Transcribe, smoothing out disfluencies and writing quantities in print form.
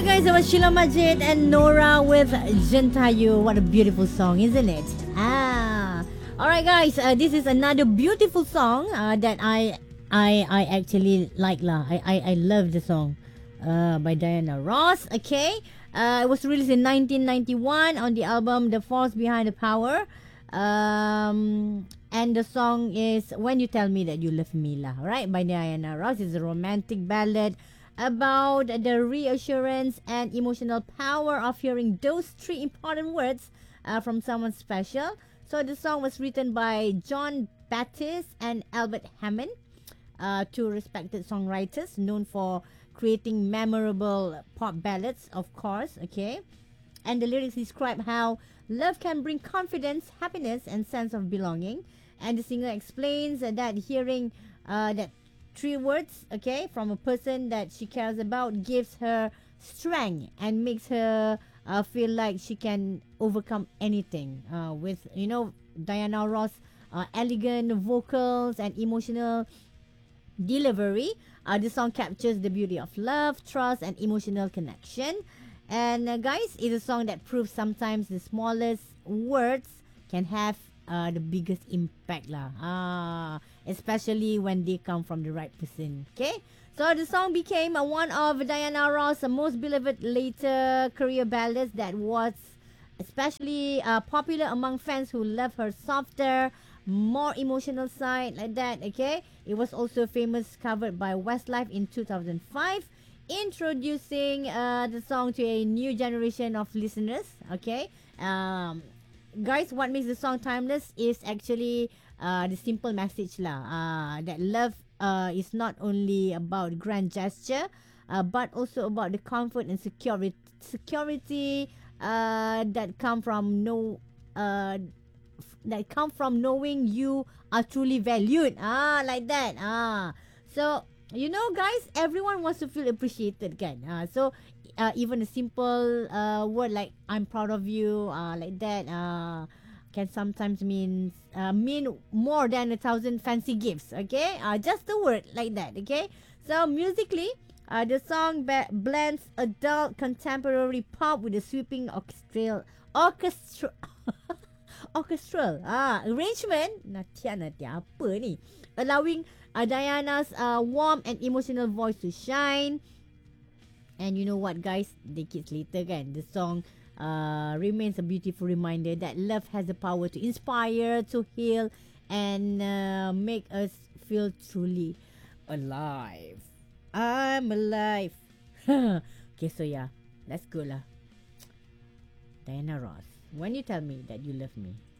Guys, that was Sheila Majid and Nora with Jentayu. What a beautiful song, isn't it? Alright guys, this is another beautiful song that I actually like lah. I love the song by Diana Ross. Okay, it was released in 1991 on the album The Force Behind the Power. And the song is When You Tell Me That You Love Me lah, right, by Diana Ross. It's a romantic ballad about the reassurance and emotional power of hearing those three important words from someone special. So the song was written by John Baptiste and Albert Hammond, two respected songwriters known for creating memorable pop ballads, of course, okay? And the lyrics describe how love can bring confidence, happiness, and sense of belonging. And the singer explains that hearing that three words, okay, from a person that she cares about gives her strength and makes her feel like she can overcome anything. With, you know, Diana Ross elegant vocals and emotional delivery, the song captures the beauty of love, trust, and emotional connection. And guys, it's a song that proves sometimes the smallest words can have the biggest impact lah. Especially when they come from the right person. Okay, so the song became one of Diana Ross' most beloved later career ballads that was especially popular among fans who love her softer, more emotional side like that. Okay, it was also famous covered by Westlife in 2005, introducing the song to a new generation of listeners. Okay, guys, what makes the song timeless is actually the simple message lah. That love is not only about grand gesture, but also about the comfort and security that come from that come from knowing you are truly valued. Like that. So you know, guys, everyone wants to feel appreciated, kan? So even a simple word like "I'm proud of you," like that, can sometimes mean more than 1,000 fancy gifts. Okay, just a word like that. Okay, so musically, the song blends adult contemporary pop with a sweeping orchestral arrangement. Nanti apa ni? Allowing Diana's warm and emotional voice to shine. And you know what, guys? Decades later, kan, the song remains a beautiful reminder that love has the power to inspire, to heal, and make us feel truly alive. I'm alive. Okay, so yeah, let's go lah. Diana Ross, When You Tell Me That You Love Me.